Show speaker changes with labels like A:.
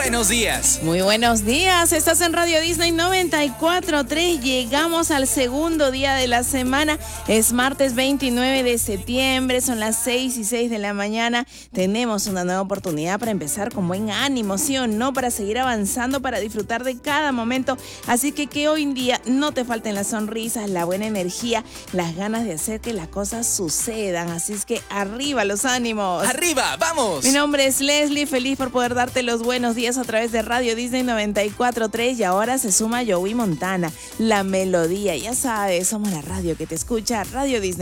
A: buenos días.
B: Muy buenos días, estás en Radio Disney 94.3. Llegamos al segundo día de la semana. Es martes 29 de septiembre, son las 6:06 de la mañana. Tenemos una nueva oportunidad para empezar con buen ánimo, ¿sí o no? Para seguir avanzando, para disfrutar de cada momento. Así que hoy en día no te falten las sonrisas, la buena energía, las ganas de hacer que las cosas sucedan. Así es que arriba los ánimos.
A: ¡Arriba, vamos!
B: Mi nombre es Leslie, feliz por poder darte los buenos días a través de Radio Disney 94.3 y ahora se suma Joey Montana, la melodía. Ya sabes, somos la radio que te escucha, Radio Disney.